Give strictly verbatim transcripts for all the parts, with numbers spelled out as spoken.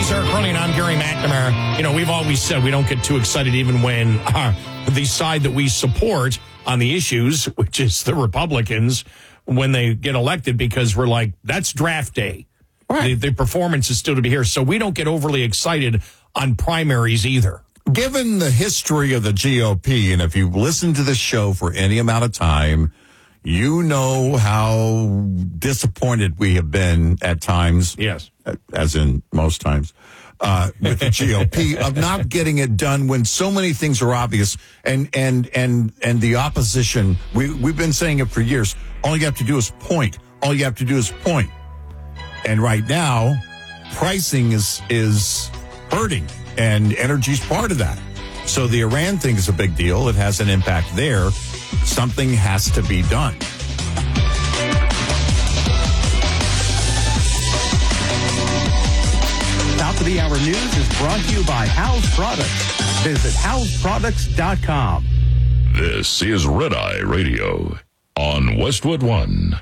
is Eric Curley, and I'm Gary McNamara. You know, we've always said we don't get too excited even when uh, the side that we support on the issues, which is the Republicans, when they get elected, because we're like, that's draft day. Right. The, the performance is still to be here. So we don't get overly excited on primaries either. Given the history of the G O P, and if you've listened to this show for any amount of time, you know how disappointed we have been at times. Yes. As in most times. Uh, with the G O P of not getting it done when so many things are obvious, and and and and the opposition. We we've been saying it for years. All you have to do is point. All you have to do is point. And right now, pricing is is hurting, and energy's part of that. So the Iran thing is a big deal. It has an impact there. Something has to be done. Top of the Hour News is brought to you by House Products. Visit house products dot com. This is Red Eye Radio on Westwood One.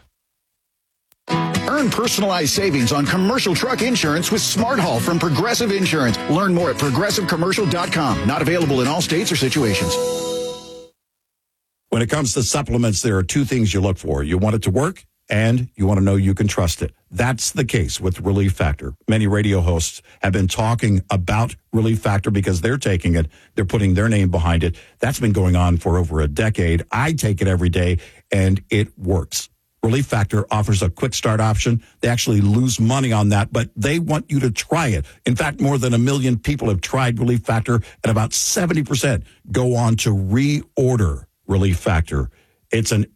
Earn personalized savings on commercial truck insurance with Smart Haul from Progressive Insurance. Learn more at progressive commercial dot com. Not available in all states or situations. When it comes to supplements, there are two things you look for. You want it to work, and you want to know you can trust it. That's the case with Relief Factor. Many radio hosts have been talking about Relief Factor because they're taking it. They're putting their name behind it. That's been going on for over a decade. I take it every day, and it works. Relief Factor offers a quick start option. They actually lose money on that, but they want you to try it. In fact, more than a million people have tried Relief Factor, and about seventy percent go on to reorder Relief Factor. It's an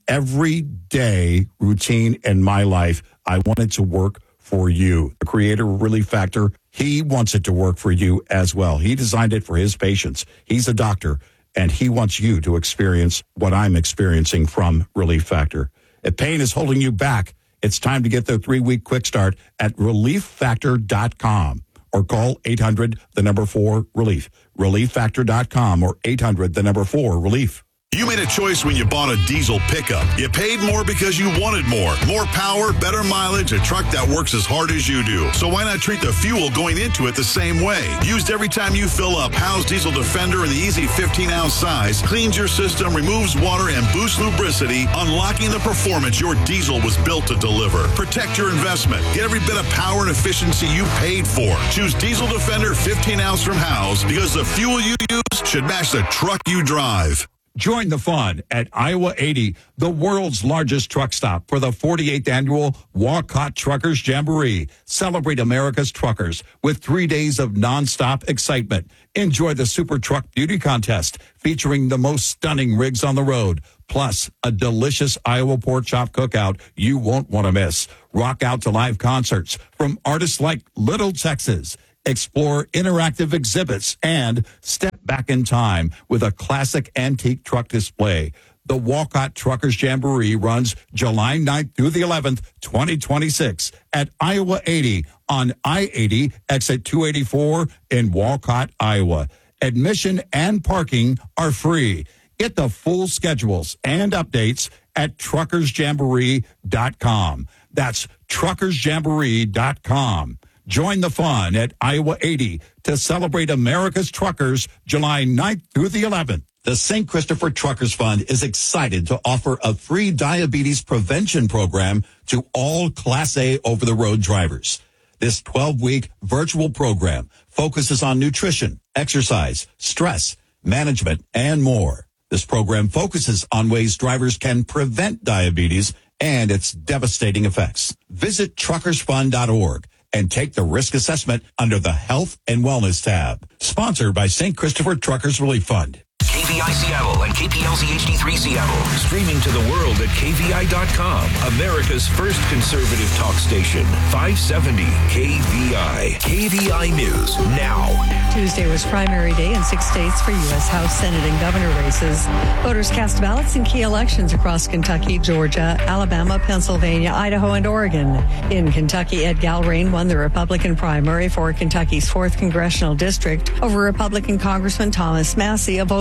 everyday routine in my life. I want it to work for you. The creator of Relief Factor, he wants it to work for you as well. He designed it for his patients. He's a doctor, and he wants you to experience what I'm experiencing from Relief Factor. If pain is holding you back, it's time to get the three-week quick start at relief factor dot com or call eight hundred, the number four, relief. relief factor dot com or eight hundred, the number four, relief. You made a choice when you bought a diesel pickup. You paid more because you wanted more. More power, better mileage, a truck that works as hard as you do. So why not treat the fuel going into it the same way? Used every time you fill up, Howe's Diesel Defender in the easy fifteen ounce size cleans your system, removes water, and boosts lubricity, unlocking the performance your diesel was built to deliver. Protect your investment. Get every bit of power and efficiency you paid for. Choose Diesel Defender fifteen ounce from Howe's because the fuel you use should match the truck you drive. Join the fun at Iowa eighty, the world's largest truck stop, for the forty-eighth annual Walcott Truckers Jamboree. Celebrate America's truckers with three days of nonstop excitement. Enjoy the Super Truck Beauty Contest featuring the most stunning rigs on the road, plus a delicious Iowa pork chop cookout you won't want to miss. Rock out to live concerts from artists like Little Texas. Explore interactive exhibits and step back in time with a classic antique truck display. The Walcott Truckers Jamboree runs July ninth through the eleventh, twenty twenty-six at Iowa eighty on I eighty, exit two eighty-four in Walcott, Iowa. Admission and parking are free. Get the full schedules and updates at truckers jamboree dot com. That's truckers jamboree dot com. Join the fun at Iowa eighty to celebrate America's truckers July ninth through the eleventh. The Saint Christopher Truckers Fund is excited to offer a free diabetes prevention program to all Class A over-the-road drivers. This twelve-week virtual program focuses on nutrition, exercise, stress, management, and more. This program focuses on ways drivers can prevent diabetes and its devastating effects. Visit truckers fund dot org. and take the risk assessment under the Health and Wellness tab. Sponsored by Saint Christopher Truckers Relief Fund. K V I Seattle and K P L Z H D three Seattle. Streaming to the world at K V I dot com. America's first conservative talk station. five seventy K V I. K V I News now. Tuesday was primary day in six states for U S House, Senate, and governor races. Voters cast ballots in key elections across Kentucky, Georgia, Alabama, Pennsylvania, Idaho, and Oregon. In Kentucky, Ed Galbraith won the Republican primary for Kentucky's fourth congressional district over Republican Congressman Thomas Massey, a vocal president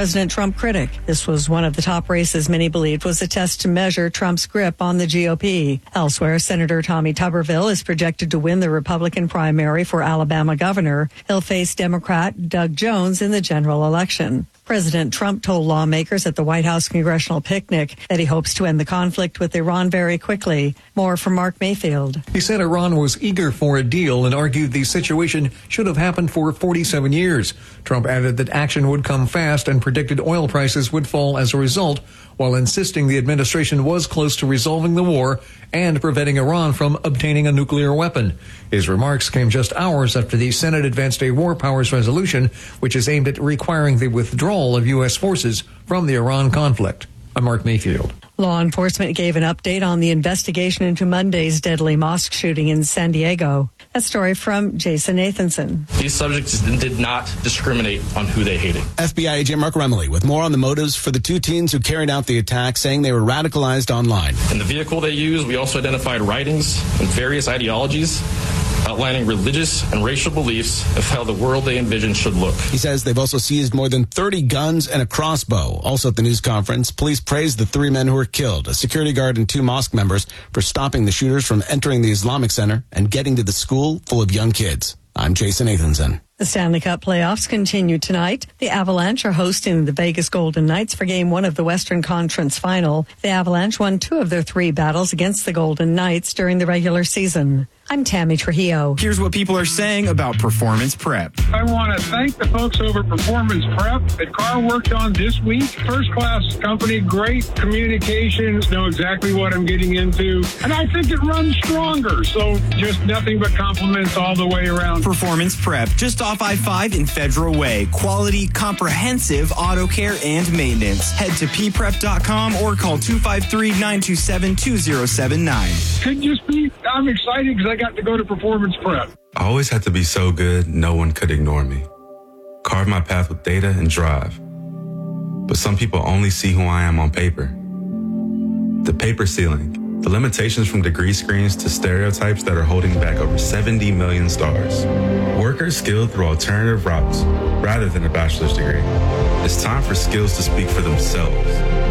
President Trump critic. This was one of the top races many believed was a test to measure Trump's grip on the G O P. Elsewhere, Senator Tommy Tuberville is projected to win the Republican primary for Alabama governor. He'll face Democrat Doug Jones in the general election. President Trump told lawmakers at the White House congressional picnic that he hopes to end the conflict with Iran very quickly. More from Mark Mayfield. He said Iran was eager for a deal and argued the situation should have happened for forty-seven years. Trump added that action would come fast and predicted oil prices would fall as a result, while insisting the administration was close to resolving the war and preventing Iran from obtaining a nuclear weapon. His remarks came just hours after the Senate advanced a war powers resolution, which is aimed at requiring the withdrawal of U S forces from the Iran conflict. I'm Mark Mayfield. Law enforcement gave an update on the investigation into Monday's deadly mosque shooting in San Diego. A story from Jason Nathanson. These subjects did not discriminate on who they hated. F B I agent Mark Remley with more on the motives for the two teens who carried out the attack, saying they were radicalized online. In the vehicle they used, we also identified writings and various ideologies outlining religious and racial beliefs of how the world they envisioned should look. He says they've also seized more than thirty guns and a crossbow. Also at the news conference, police praised the three men who were killed, a security guard and two mosque members, for stopping the shooters from entering the Islamic Center and getting to the school full of young kids. I'm Jason Nathanson. The Stanley Cup playoffs continue tonight. The Avalanche are hosting the Vegas Golden Knights for Game one of the Western Conference Final. The Avalanche won two of their three battles against the Golden Knights during the regular season. I'm Tammy Trujillo. Here's what people are saying about Performance Prep. I want to thank the folks over at Performance Prep that Carl worked on this week. First class company, great communications, know exactly what I'm getting into. And I think it runs stronger. So just nothing but compliments all the way around. Performance Prep, just off I five in Federal Way. Quality, comprehensive auto care and maintenance. Head to p prep dot com or call two five three, nine two seven, two zero seven nine. Could just be, I'm excited because I got to go to Performance Prep. I always had to be so good, no one could ignore me. Carve my path with data and drive. But some people only see who I am on paper. The paper ceiling, the limitations from degree screens to stereotypes that are holding back over seventy million stars. Workers skilled through alternative routes rather than a bachelor's degree. It's time for skills to speak for themselves.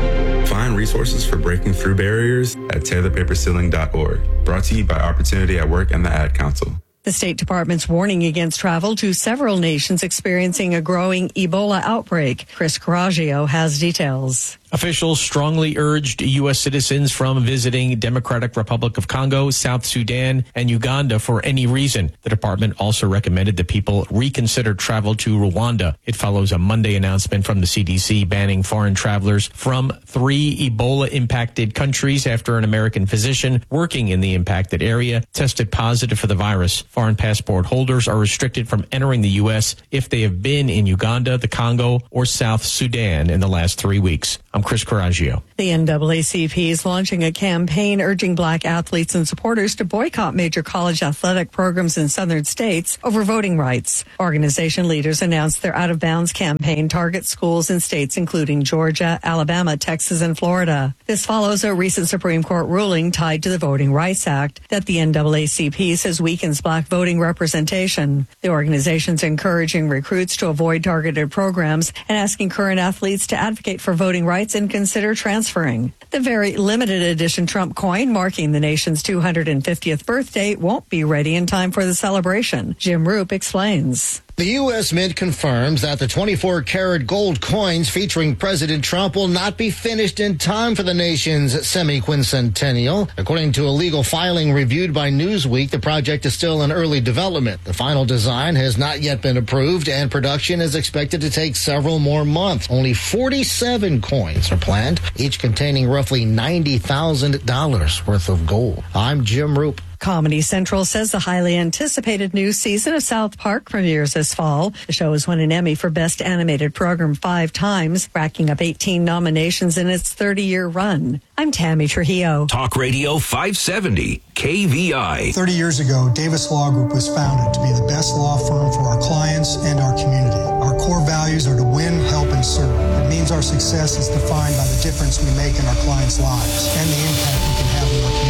Find resources for breaking through barriers at tear the paper ceiling dot org. Brought to you by Opportunity at Work and the Ad Council. The State Department's warning against travel to several nations experiencing a growing Ebola outbreak. Chris Coraggio has details. Officials strongly urged U S citizens from visiting Democratic Republic of Congo, South Sudan, and Uganda for any reason. The department also recommended that people reconsider travel to Rwanda. It follows a Monday announcement from the C D C banning foreign travelers from three Ebola-impacted countries after an American physician working in the impacted area tested positive for the virus. Foreign passport holders are restricted from entering the U S if they have been in Uganda, the Congo, or South Sudan in the last three weeks. I'm Chris Coraggio. The N double A C P is launching a campaign urging black athletes and supporters to boycott major college athletic programs in southern states over voting rights. Organization leaders announced their out-of-bounds campaign targets schools in states including Georgia, Alabama, Texas, and Florida. This follows a recent Supreme Court ruling tied to the Voting Rights Act that the N double A C P says weakens black voting representation. The organization's encouraging recruits to avoid targeted programs and asking current athletes to advocate for voting rights and consider transferring. The very limited edition Trump coin marking the nation's two hundred fiftieth birthday won't be ready in time for the celebration. Jim Roop explains. The U S Mint confirms that the twenty-four karat gold coins featuring President Trump will not be finished in time for the nation's semi-quincentennial. According to a legal filing reviewed by Newsweek, the project is still in early development. The final design has not yet been approved, and production is expected to take several more months. Only forty-seven coins are planned, each containing roughly ninety thousand dollars worth of gold. I'm Jim Roop. Comedy Central says the highly anticipated new season of South Park premieres this fall. The show has won an Emmy for Best Animated Program five times, racking up eighteen nominations in its thirty-year run. I'm Tammy Trujillo. Talk Radio five seventy, K V I. thirty years ago, Davis Law Group was founded to be the best law firm for our clients and our community. Our core values are to win, help, and serve. It means our success is defined by the difference we make in our clients' lives and the impact we can have in our community.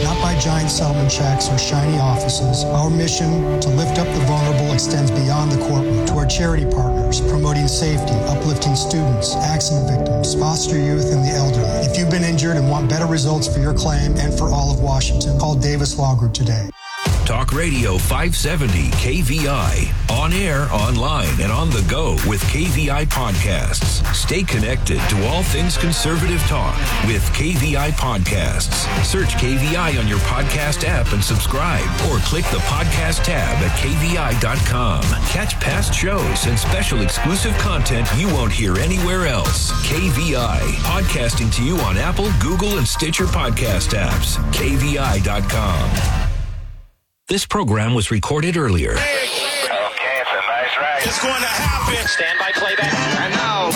not by giant settlement checks or shiny offices. Our mission to lift up the vulnerable extends beyond the courtroom to our charity partners, promoting safety, uplifting students, accident victims, foster youth, and the elderly. If you've been injured and want better results for your claim and for all of Washington, call Davis Law Group today. Talk Radio five seventy K V I. On air, online, and on the go with K V I Podcasts. Stay connected to all things conservative talk with K V I Podcasts. Search K V I on your podcast app and subscribe, or click the podcast tab at K V I dot com. Catch past shows and special exclusive content you won't hear anywhere else. K V I. Podcasting to you on Apple, Google, and Stitcher podcast apps. K V I dot com. This program was recorded earlier. Okay, it's a nice ride. It's going to happen. Stand by playback. And now,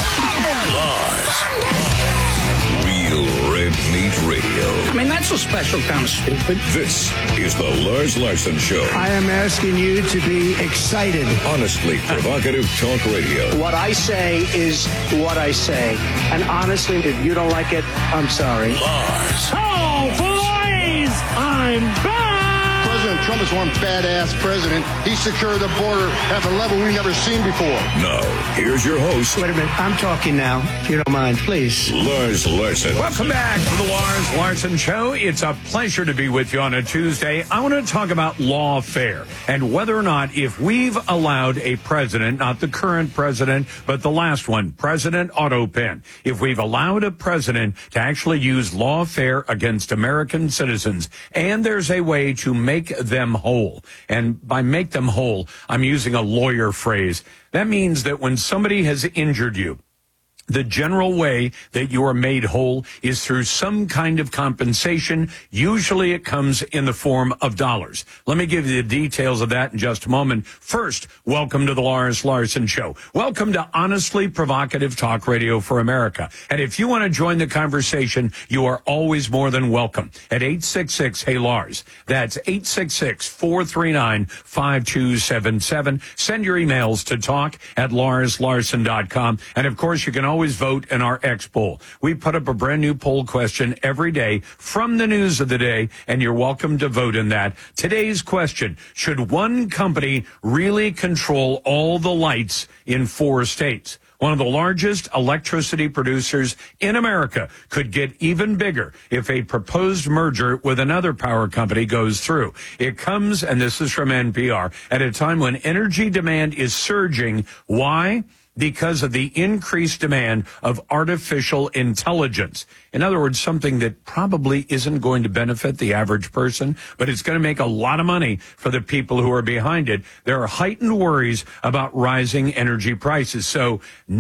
Lars. Real Red Meat Radio. I mean, that's a special kind of stupid. This is the Lars Larson Show. I am asking you to be excited. Honestly provocative talk radio. What I say is what I say. And honestly, if you don't like it, I'm sorry. Lars. Oh, please! I'm back! President Trump is one badass president. He secured the border at a level we've never seen before. Now, here's your host. Wait a minute. I'm talking now, if you don't mind, please. Lars Larson. Welcome back to the Lars Larson Show. It's a pleasure to be with you on a Tuesday. I want to talk about lawfare and whether or not if we've allowed a president, not the current president, but the last one, President Otto Penn, if we've allowed a president to actually use lawfare against American citizens, and there's a way to make them whole. And by make them whole, I'm using a lawyer phrase. That means that when somebody has injured you, the general way that you are made whole is through some kind of compensation. Usually it comes in the form of dollars. Let me give you the details of that in just a moment. First, welcome to the Lars Larson Show. Welcome to Honestly Provocative Talk Radio for America. And if you want to join the conversation, you are always more than welcome at eight six six, hey Lars. That's eight six six, four three nine, five two seven seven. Send your emails to talk at lars larson dot com. And of course, you can always vote in our X poll. We put up a brand new poll question every day from the news of the day, and you're welcome to vote in that. Today's question: should one company really control all the lights in four states? One of the largest electricity producers in America could get even bigger if a proposed merger with another power company goes through. It comes, and this is from N P R, at a time when energy demand is surging. Why? Because of the increased demand of artificial intelligence. In other words, something that probably isn't going to benefit the average person, but it's going to make a lot of money for the people who are behind it. There are heightened worries about rising energy prices. So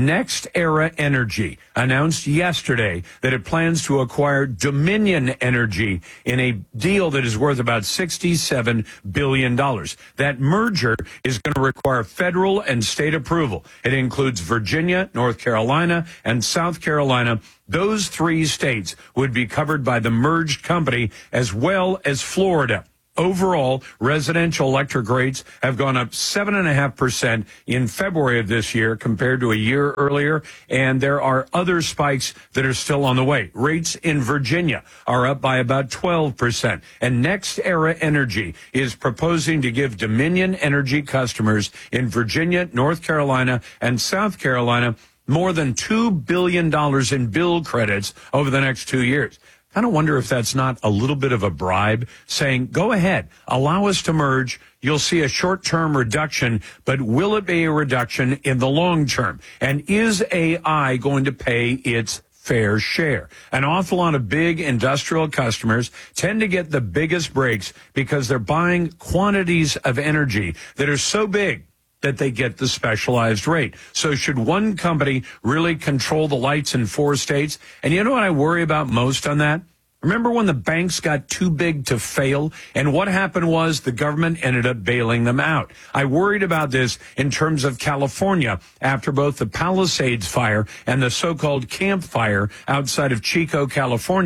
NextEra Energy announced yesterday that it plans to acquire Dominion Energy in a deal that is worth about sixty-seven billion dollars. That merger is going to require federal and state approval. It includes Virginia, North Carolina, and South Carolina. Those three states would be covered by the merged company, as well as Florida. Overall, residential electric rates have gone up seven point five percent in February of this year compared to a year earlier, and there are other spikes that are still on the way. Rates in Virginia are up by about twelve percent, and NextEra Energy is proposing to give Dominion Energy customers in Virginia, North Carolina, and South Carolina more than two billion dollars in bill credits over the next two years. I kind of wonder if that's not a little bit of a bribe, saying, go ahead, allow us to merge. You'll see a short-term reduction, but will it be a reduction in the long term? And is A I going to pay its fair share? An awful lot of big industrial customers tend to get the biggest breaks because they're buying quantities of energy that are so big that they get the specialized rate. So should one company really control the lights in four states? And you know what I worry about most on that? Remember when the banks got too big to fail? And what happened was the government ended up bailing them out. I worried about this in terms of California after both the Palisades fire and the so-called Camp Fire outside of Chico, California,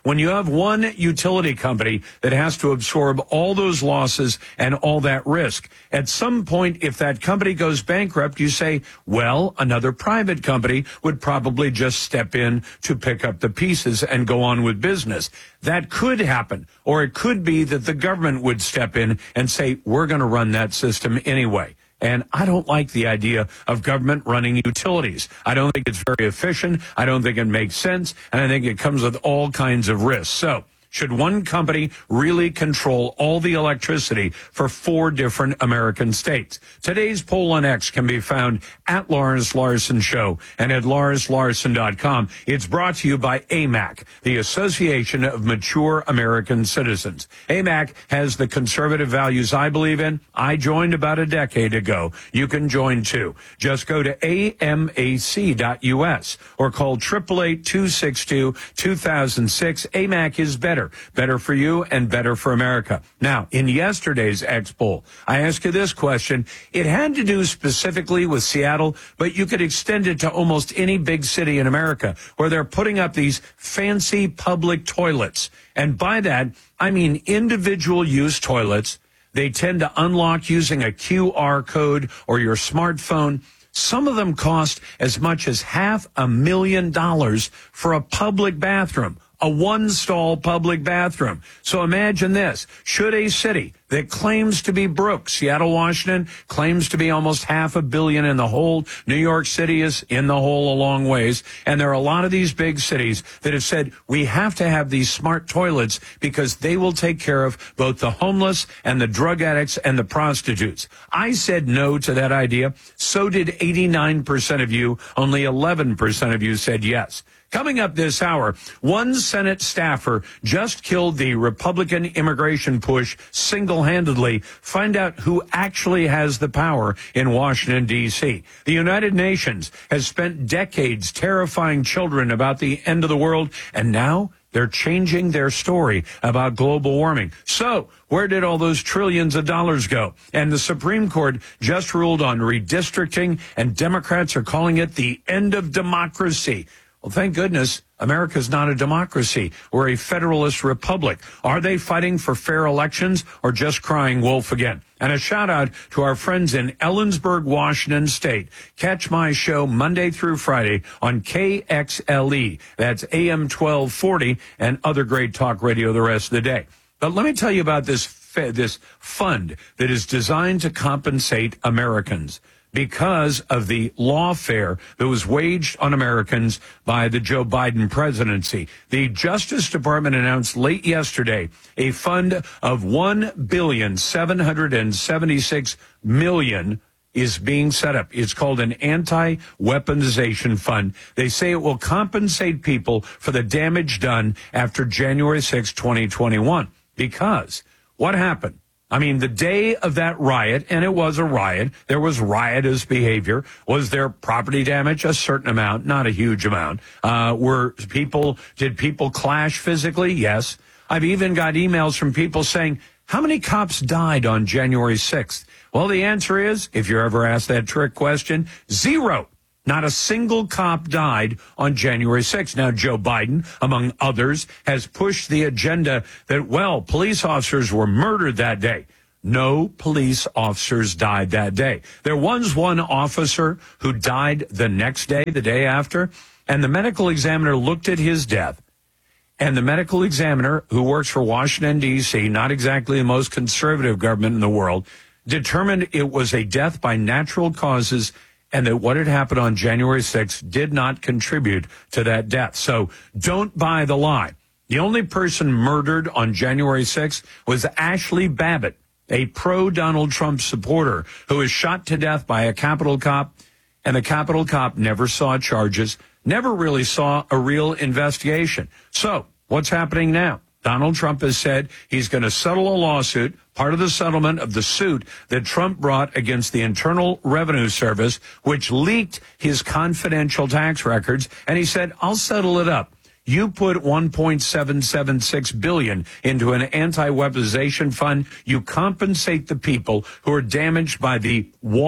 when you have one utility company that has to absorb all those losses and all that risk, at some point, if that company goes bankrupt, you say, well, another private company would probably just step in to pick up the pieces and go on with business. That could happen. Or it could be that the government would step in and say, we're going to run that system anyway. And I don't like the idea of government running utilities. I don't think it's very efficient. I don't think it makes sense. And I think it comes with all kinds of risks. So should one company really control all the electricity for four different American states? Today's poll on X can be found at Lawrence Larson Show and at Lawrence Larson dot com. It's brought to you by A M A C, the Association of Mature American Citizens. A M A C has the conservative values I believe in. I joined about a decade ago. You can join too. Just go to A M A C dot U S or call eight eight eight, two six two, two thousand six. A M A C is better. Better for you and better for America. Now, in yesterday's X poll, I asked you this question. It had to do specifically with Seattle, but you could extend it to almost any big city in America where they're putting up these fancy public toilets. And by that, I mean individual use toilets. They tend to unlock using a Q R code or your smartphone. Some of them cost as much as half a million dollars for a public bathroom. A one-stall public bathroom. So imagine this. Should a city that claims to be broke, Seattle, Washington, claims to be almost half a billion in the hole, New York City is in the hole a long ways, and there are a lot of these big cities that have said, we have to have these smart toilets because they will take care of both the homeless and the drug addicts and the prostitutes. I said no to that idea. So did eighty-nine percent of you. Only eleven percent of you said yes. Coming up this hour, one Senate staffer just killed the Republican immigration push single-handedly. Find out who actually has the power in Washington, D C. The United Nations has spent decades terrifying children about the end of the world, and now they're changing their story about global warming. So where did all those trillions of dollars go? And the Supreme Court just ruled on redistricting, and Democrats are calling it the end of democracy. Well, thank goodness America's not a democracy. We're a federalist republic. Are they fighting for fair elections or just crying wolf again? And a shout out to our friends in Ellensburg, Washington State. Catch my show Monday through Friday on K X L E. That's A M twelve forty and other great talk radio the rest of the day. But let me tell you about this, this fund that is designed to compensate Americans because of the lawfare that was waged on Americans by the Joe Biden presidency. The Justice Department announced late yesterday a fund of one billion seven hundred seventy-six million dollars is being set up. It's called an anti-weaponization fund. They say it will compensate people for the damage done after January sixth, twenty twenty-one. Because what happened? I mean, the day of that riot, and it was a riot, there was riotous behavior. Was there property damage? A certain amount, not a huge amount. Uh, were people, did people clash physically? Yes. I've even got emails from people saying, how many cops died on January sixth? Well, the answer is, if you're ever asked that trick question, zero. Not a single cop died on January sixth. Now, Joe Biden, among others, has pushed the agenda that, well, police officers were murdered that day. No police officers died that day. There was one officer who died the next day, the day after, and the medical examiner looked at his death. And the medical examiner, who works for Washington, D C, not exactly the most conservative government in the world, determined it was a death by natural causes and that what had happened on January sixth did not contribute to that death. So don't buy the lie. The only person murdered on January sixth was Ashley Babbitt, a pro-Donald Trump supporter who was shot to death by a Capitol cop, and the Capitol cop never saw charges, never really saw a real investigation. So what's happening now? Donald Trump has said he's going to settle a lawsuit, part of the settlement of the suit that Trump brought against the Internal Revenue Service, which leaked his confidential tax records. And he said, I'll settle it up. You put one point seven seven six billion dollars into an anti-weaponization fund. You compensate the people who are damaged by the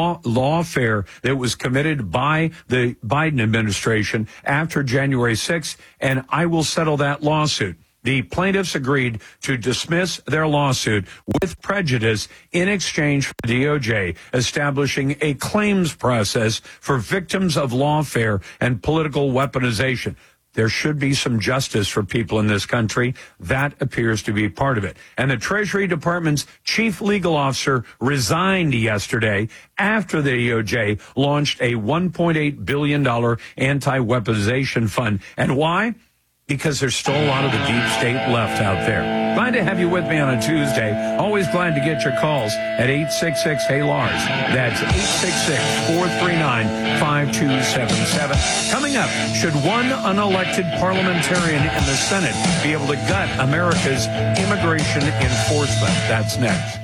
lawfare that was committed by the Biden administration after January sixth, and I will settle that lawsuit. The plaintiffs agreed to dismiss their lawsuit with prejudice in exchange for D O J establishing a claims process for victims of lawfare and political weaponization. There should be some justice for people in this country. That appears to be part of it. And the Treasury Department's chief legal officer resigned yesterday after the D O J launched a one point eight billion dollars anti-weaponization fund. And why? Because there's still a lot of the deep state left out there. Glad to have you with me on a Tuesday. Always glad to get your calls at eight six six, hey Lars. That's eight six six, four three nine, five two seven seven. Coming up, should one unelected parliamentarian in the Senate be able to gut America's immigration enforcement? That's next.